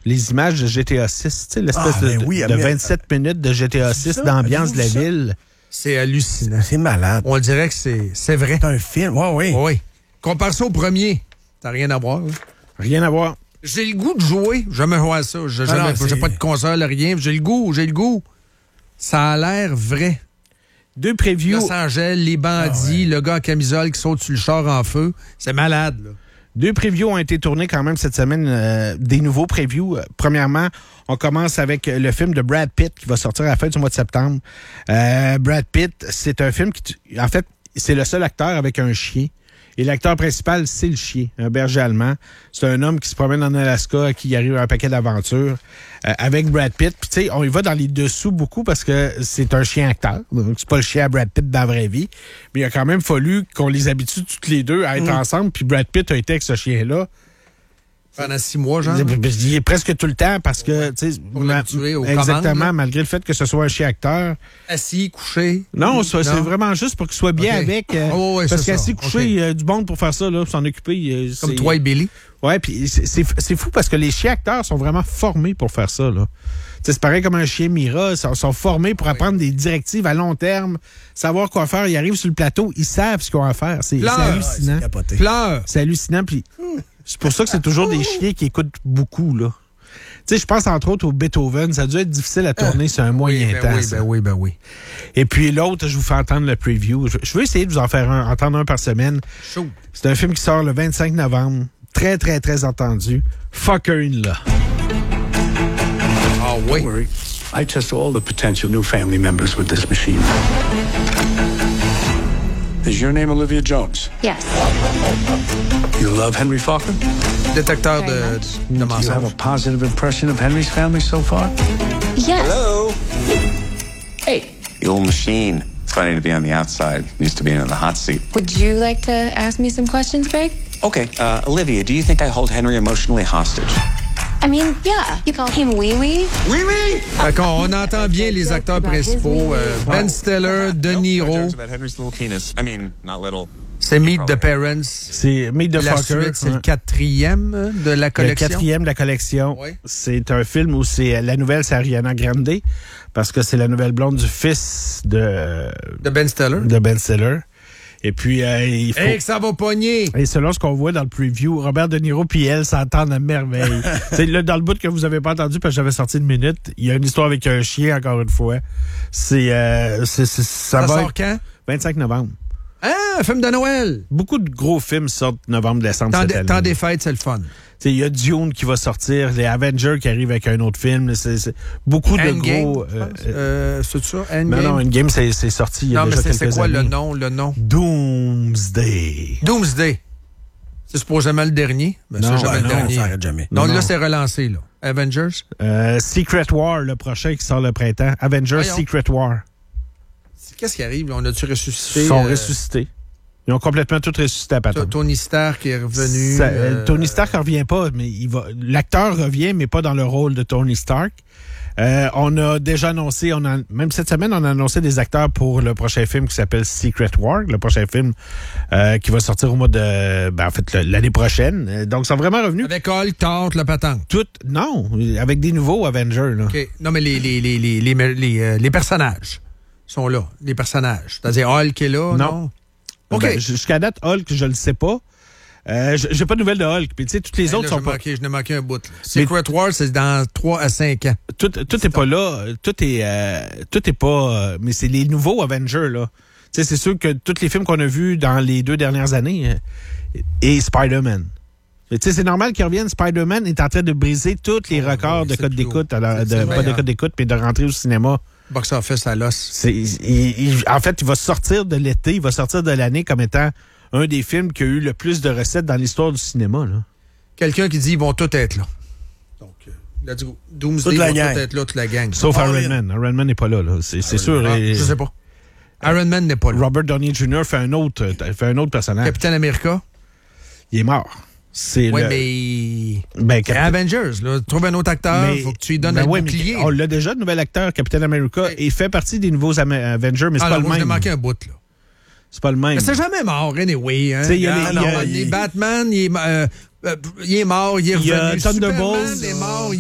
les images de GTA 6, tu sais, l'espèce de 27 minutes de GTA 6 d'ambiance de la ville. C'est hallucinant. C'est malade. On dirait que c'est vrai. C'est un film, oui. Oui. Compare ça au premier. T'as rien à voir. Là. Rien à voir. J'ai le goût de jouer. Jamais joué à ça. J'ai pas de console, rien. J'ai le goût. Ça a l'air vrai. 2 previews. Los Angeles, les bandits, le gars en camisole qui saute sur le char en feu. C'est malade, là. 2 previews ont été tournés quand même cette semaine, des nouveaux previews. Premièrement, on commence avec le film de Brad Pitt qui va sortir à la fin du mois de septembre. Brad Pitt, c'est un film qui, en fait, c'est le seul acteur avec un chien. Et l'acteur principal, c'est le chien, un berger allemand. C'est un homme qui se promène en Alaska, qui arrive à un paquet d'aventures avec Brad Pitt. Puis tu sais, on y va dans les dessous beaucoup parce que c'est un chien acteur. Donc c'est pas le chien à Brad Pitt dans la vraie vie. Mais il a quand même fallu qu'on les habitue toutes les deux à être ensemble. Puis Brad Pitt a été avec ce chien-là. Pendant 6 mois, genre? Il est presque tout le temps parce que, tu sais, exactement, commandes, malgré le fait que ce soit un chien acteur. Assis, couché. Non, c'est vraiment juste pour qu'il soit bien avec. Parce qu'assis, couché, il y a du monde pour faire ça, là, pour s'en occuper. Comme toi et Billy. Ouais, puis c'est fou parce que les chiens acteurs sont vraiment formés pour faire ça, là. C'est pareil comme un chien Mira, ils sont formés pour apprendre des directives à long terme, savoir quoi faire. Ils arrivent sur le plateau, ils savent ce qu'ils ont à faire. C'est hallucinant. C'est hallucinant, puis c'est pour ça que c'est toujours des chiens qui écoutent beaucoup, là. Tu sais, je pense entre autres au Beethoven. Ça a dû être difficile à tourner sur un moyen temps. Ben oui. Et puis l'autre, je vous fais entendre le preview. Je veux essayer de vous en faire entendre un par semaine. Chaud. C'est un film qui sort le 25 novembre. Très, très, très entendu. Fucker in là. Ah oui. Don't worry. I test all the potential new family members with this machine. Is your name Olivia Jones? Yes. You love Henry Fokker? Détecteur de Do you mensonges. have a positive impression of Henry's family so far? Yes. Hello. Hey. The old machine. It's funny to be on the outside. Used to be in the hot seat. Would you like to ask me some questions, Greg? Okay, Olivia, do you think I hold Henry emotionally hostage? I mean, yeah. You call him Wee Wee? Oui, oui! Fait qu'on entend bien les acteurs principaux. Ben Stiller, De Niro. About Henry's little penis. I mean, not little. C'est Meet the Parents. C'est Meet the La Fucker. suite, c'est le 4e de la collection. Le 4e de la collection. Oui. C'est un film où la nouvelle, c'est Ariana Grande, parce que c'est la nouvelle blonde du fils de Ben Stiller. De Ben Stiller. Et puis, il faut... Hey, que ça va pogner! Et selon ce qu'on voit dans le preview, Robert De Niro puis elle s'entendent à merveille. C'est là, dans le bout que vous avez pas entendu, parce que j'avais sorti une minute, il y a une histoire avec un chien, encore une fois. Ça va sort être quand? 25 novembre. Ah, un film de Noël! Beaucoup de gros films sortent novembre-décembre cette année. Temps des fêtes, c'est le fun. Il y a Dune qui va sortir, les Avengers qui arrivent avec un autre film. C'est beaucoup de gros... c'est ça? Endgame? Non, Endgame, c'est sorti il y a déjà quelques années. C'est quoi le nom? Doomsday. Doomsday. C'est supposément le dernier. Mais Non, c'est jamais le dernier. Ça s'arrête jamais. Donc Non. là, c'est relancé, là. Avengers? Secret War, le prochain qui sort le printemps. Avengers Voyons. Secret War. Qu'est-ce qui arrive? Là? On a-tu ressuscité? Ils sont ressuscités. Ils ont complètement tout ressuscité à patente. Tony Stark est revenu. Tony Stark ne revient pas, mais l'acteur revient, mais pas dans le rôle de Tony Stark. On a déjà annoncé, même cette semaine, on a annoncé des acteurs pour le prochain film qui s'appelle Secret War, le prochain film qui va sortir au mois de, l'année prochaine. Donc, ils sont vraiment revenus. Avec Hulk, Thor, la patente. Non, avec des nouveaux Avengers. Là. OK. Non, mais les personnages sont là. Les personnages. C'est-à-dire Hulk est là, non? OK. Jusqu'à date, Hulk, je le sais pas. J'ai pas de nouvelles de Hulk. Puis tu sais, toutes les autres sont pas... Je n'ai manqué un bout. Là. Secret War, c'est dans 3 à 5 ans. Tout est pas là. Tout est pas... mais c'est les nouveaux Avengers, là. Tu sais, c'est sûr que tous les films qu'on a vus dans les 2 dernières années et Spider-Man. Tu sais, c'est normal qu'ils reviennent. Spider-Man est en train de briser tous les records de code d'écoute. Pas de code d'écoute, mais de rentrer au cinéma. Box office à l'os. En fait, il va sortir de l'été, il va sortir de l'année comme étant un des films qui a eu le plus de recettes dans l'histoire du cinéma. Là. Quelqu'un qui dit ils vont tous être là. Donc, let's go. Doomsday va tous être là, toute la gang. Sauf Iron Man. Iron Man n'est pas là. C'est sûr. Je sais pas. Iron Man n'est pas là. Robert Downey Jr. fait un autre personnage. Capitaine America. Il est mort. Oui, mais... Avengers, là. Trouve un autre acteur, faut que tu lui donnes un bouclier. On l'a déjà, le nouvel acteur, Capitaine America, et fait partie des nouveaux Avengers, mais c'est pas le même. Je manqué un bout, là. C'est pas le même. Mais c'est jamais mort, anyway. Hein? Batman, il est mort, il est revenu. Thunderbolts. Superman est mort,